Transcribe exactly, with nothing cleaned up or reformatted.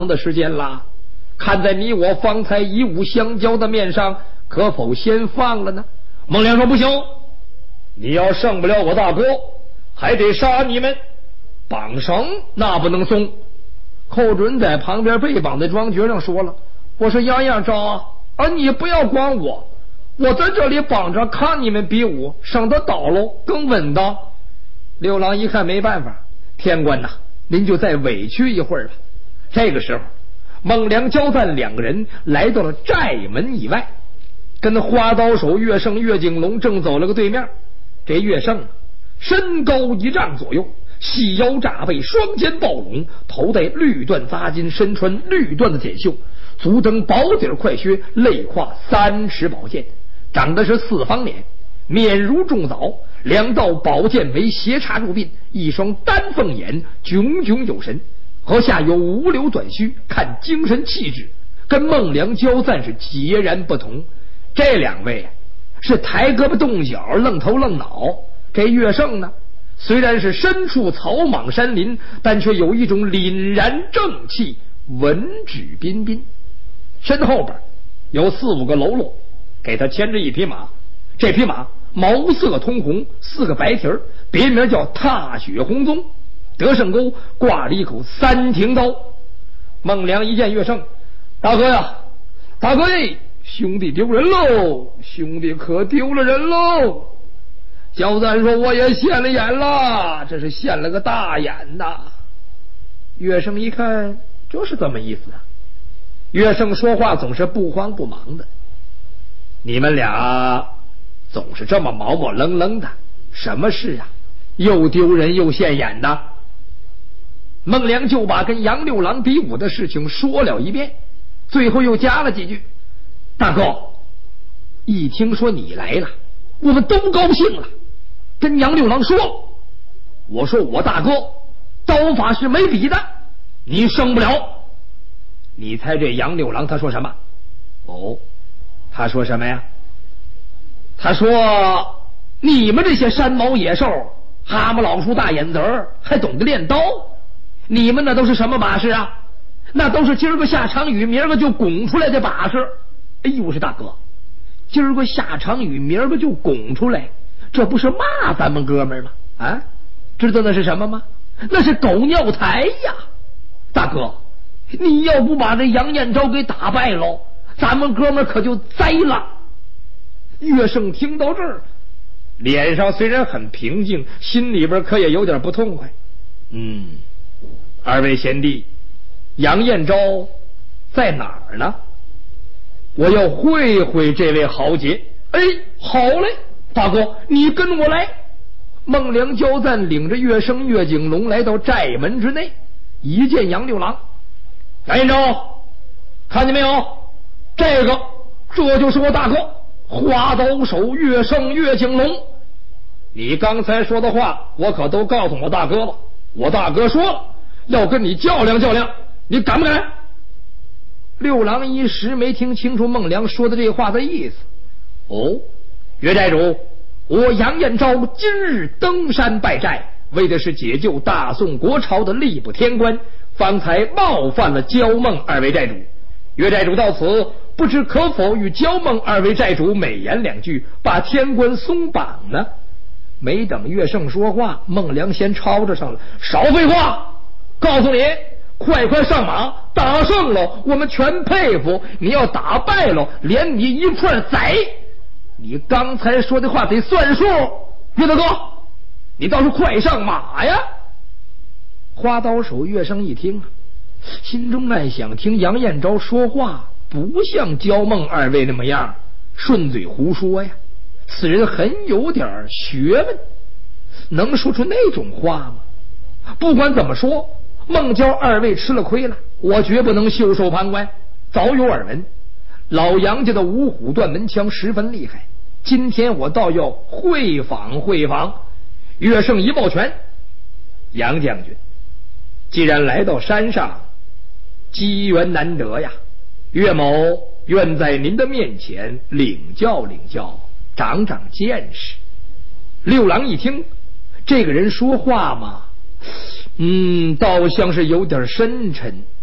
的时间啦，看在你我方才以武相交的面上，可否先放了呢？孟良说不行，你要胜不了我大哥，还得杀你们，绑绳那不能松。寇准在旁边被绑的庄觉上说了，我说杨延昭啊，啊你不要管我，我在这里绑着看你们比武，省得倒喽，更稳当。六郎一看没办法，天官呐，您就再委屈一会儿吧。这个时候孟良交赞两个人来到了寨门以外，跟花刀手岳胜岳景龙正走了个对面。这岳胜身高一丈左右，细腰炸背，双肩抱拢，头戴绿缎扎巾，身穿绿缎的锦绣，足蹬薄底快靴，肋挎三尺宝剑，长得是四方脸，面如重枣，两道宝剑为斜插入鬓，一双丹凤眼炯炯有神，和下有五绺短须，看精神气质跟孟良交赞是截然不同。这两位是抬胳膊动脚，愣头愣脑。这岳胜呢，虽然是身处草莽山林，但却有一种凛然正气，文质彬彬。身后边有四五个喽啰给他牵着一匹马，这匹马毛色通红，四个白蹄儿，别名叫踏雪红鬃，得胜钩挂了一口三庭刀。孟良一见岳胜，大哥呀，大哥呀，兄弟丢人喽，兄弟可丢了人喽。交赞说我也现了眼了，这是现了个大眼呐。岳胜一看，这是怎么意思啊？岳胜说话总是不慌不忙的，你们俩总是这么毛毛愣愣的，什么事啊？又丢人又现眼的。孟良就把跟杨六郎比武的事情说了一遍，最后又加了几句，大哥，一听说你来了，我们都高兴了，跟杨六郎说，我说我大哥刀法是没比的，你胜不了。你猜这杨六郎他说什么？哦，他说什么呀？他说你们这些山猫野兽，蛤蟆老鼠大眼子儿，还懂得练刀，你们那都是什么把式啊？那都是今儿个下场雨，明儿个就拱出来的把式。哎呦，我说大哥，今儿个下场雨，明儿个就拱出来，这不是骂咱们哥们儿吗？啊，知道那是什么吗？那是狗尿台呀！大哥，你要不把这杨延昭给打败喽，咱们哥们儿可就栽了。岳胜听到这儿，脸上虽然很平静，心里边可也有点不痛快。嗯，二位贤弟，杨延昭在哪儿呢？我要会会这位豪杰。哎，好嘞，大哥，你跟我来。孟良交赞领着岳胜岳景龙来到寨门之内，一见杨六郎，杨延昭，看见没有？这个这就是我大哥花刀手岳胜岳景龙。你刚才说的话我可都告诉我大哥了，我大哥说了要跟你较量较量，你敢不敢？六郎一时没听清楚孟良说的这话的意思。哦，岳寨主，我杨延昭今日登山拜寨，为的是解救大宋国朝的吏部天官，方才冒犯了焦孟二位寨主。岳寨主到此，不知可否与焦孟二位寨主美言两句，把天官松绑呢？没等岳胜说话，孟良先吵着上了，少废话，告诉你，快快上马，打胜了我们全佩服，你要打败了连你一块宰。你刚才说的话得算数，岳大哥，你倒是快上马呀。花刀手岳胜一听，心中暗想，听杨延昭说话不像焦孟二位那么样顺嘴胡说呀，此人很有点学问，能说出那种话吗？不管怎么说，孟焦二位吃了亏了，我绝不能袖手旁观。早有耳闻，老杨家的五虎断门枪十分厉害，今天我倒要会访会访。岳胜一抱拳，杨将军既然来到山上，机缘难得呀，岳某愿在您的面前领教领教，长长见识。六郎一听，这个人说话嘛，嗯，倒像是有点深沉。